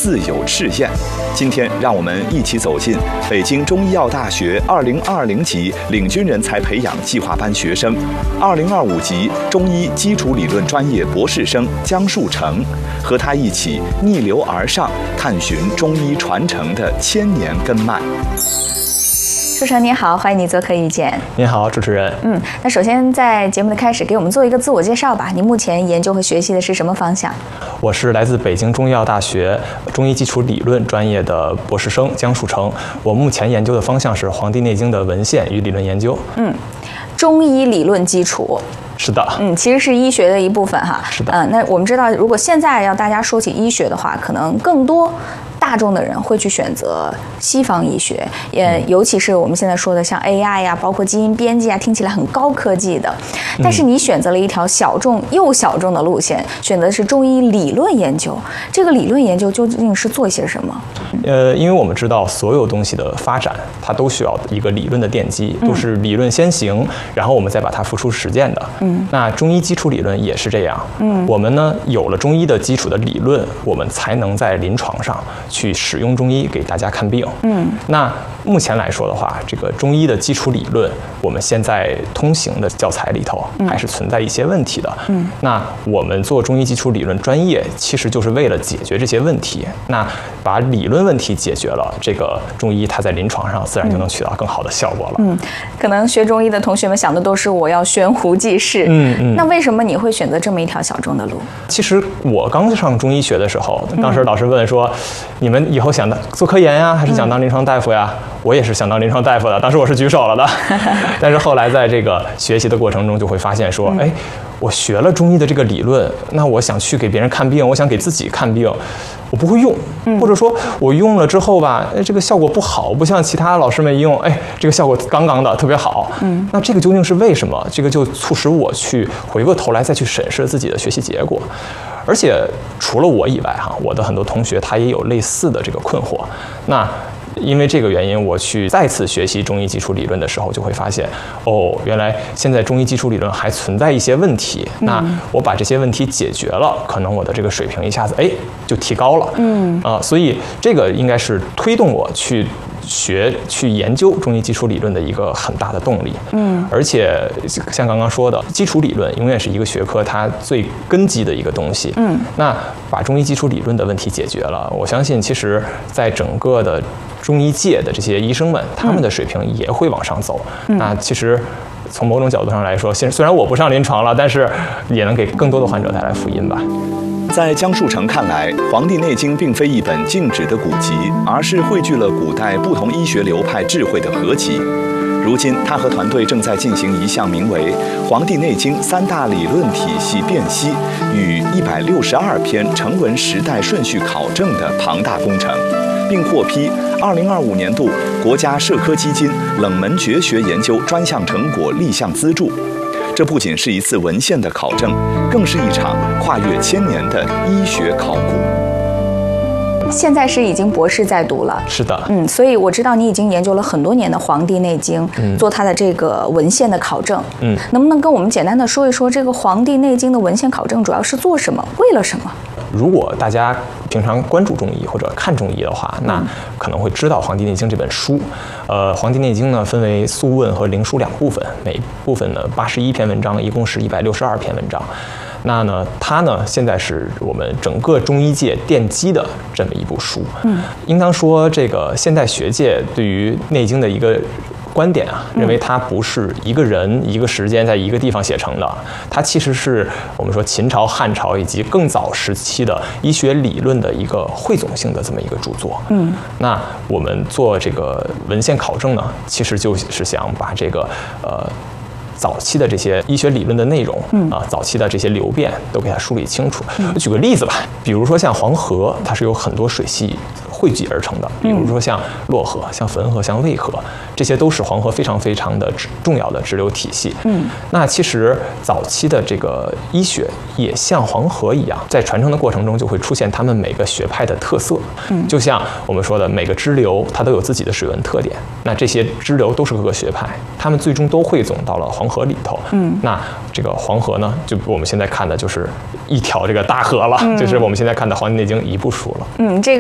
自有赤焰。今天，让我们一起走进北京中医药大学2020级领军人才培养计划班学生，2025级中医基础理论专业博士生姜树成，和他一起逆流而上，探寻中医传承的千年根脉。 树成你好，欢迎你做客遇见。 你好，主持人。 那首先在节目的开始，给我们做一个自我介绍吧。你目前研究和学习的是什么方向？ 我是来自北京中医药大学中医基础理论专业的博士生姜树成。我目前研究的方向是《黄帝内经》的文献与理论研究。 中医理论基础。 是的， 其实是医学的一部分哈。 是的， 那我们知道，如果现在要大家说起医学的话，可能更多大众的人会去选择西方医学，尤其是我们现在说的像 AI 呀，包括基因编辑啊，听起来很高科技的。但是你选择了一条小众又小众的路线，选择的是中医理论研究。这个理论研究究竟是做些什么？ 因为我们知道所有东西的发展，它都需要一个理论的奠基，都是理论先行，然后我们再把它付出实践的。那中医基础理论也是这样。我们呢有了中医的基础的理论，我们才能在临床上去使用中医给大家看病。那目前来说的话，这个中医的基础理论，我们现在通行的教材里头还是存在一些问题的。那我们做中医基础理论专业，其实就是为了解决这些问题。那把理论问题解决了，这个中医它在临床上自然就能取到更好的效果了。 可能学中医的同学们想的都是我要悬壶济世。那为什么你会选择这么一条小众的路？ 其实我刚上中医学的时候，当时老师问说，你们以后想做科研呀，还是想当临床大夫呀？我也是想当临床大夫的，当时我是举手了的。但是后来在这个学习的过程中，就会发现说，我学了中医的这个理论，那我想去给别人看病，我想给自己看病，我不会用，或者说我用了之后吧，这个效果不好，不像其他老师们一用，这个效果杠杠的，特别好。那这个究竟是为什么？这个就促使我去回过头来再去审视自己的学习结果。而且除了我以外，我的很多同学他也有类似的这个困惑。那因为这个原因，我去再次学习中医基础理论的时候，就会发现，原来现在中医基础理论还存在一些问题。那我把这些问题解决了，可能我的这个水平一下子就提高了。所以这个应该是推动我去研究中医基础理论的一个很大的动力。而且像刚刚说的，基础理论永远是一个学科它最根基的一个东西。那把中医基础理论的问题解决了，我相信其实在整个的中医界的这些医生们，他们的水平也会往上走。那其实从某种角度上来说，虽然我不上临床了，但是也能给更多的患者带来福音吧。 在姜树成看来，《黄帝内经》并非一本静止的古籍，而是汇聚了古代不同医学流派智慧的合集。如今，他和团队正在进行一项名为《黄帝内经3大理论体系辨析与162篇成文时代顺序考证》的庞大工程，并获批2025年度国家社科基金冷门绝学研究专项成果立项资助。这不仅是一次文献的考证，更是一场跨越1000年的医学考古。 现在是已经博士在读了。 是的。 所以我知道你已经研究了很多年的《黄帝内经》，做它的这个文献的考证。能不能跟我们简单的说一说这个《黄帝内经》的文献考证主要是做什么，为了什么？ 如果大家平常关注中医或者看中医的话，那可能会知道《黄帝内经》这本书。《黄帝内经》呢分为素问和灵书2部分，每部分呢81篇文章，一共是162篇文章。那呢，它呢现在是我们整个中医界奠基的这么一部书。应当说这个现代学界对于《内经》的一个观点认为它不是一个人一个时间在一个地方写成的，它其实是我们说秦朝、汉朝以及更早时期的医学理论的一个汇总性的这么一个著作。那我们做这个文献考证呢，其实就是想把这个早期的这些医学理论的内容早期的这些流变都给它梳理清楚。举个例子吧，比如说像黄河，它是有很多水系汇集而成的，比如说像洛河、像汾河、像渭河，这些都是黄河非常非常的重要的支流体系。那其实早期的这个医学也像黄河一样，在传承的过程中就会出现他们每个学派的特色。就像我们说的，每个支流它都有自己的水文特点，那这些支流都是各个学派，他们最终都汇总到了黄河里头。那这个黄河呢，就我们现在看的就是一条这个大河了，就是我们现在看的《黄帝内经》一部书了。 这个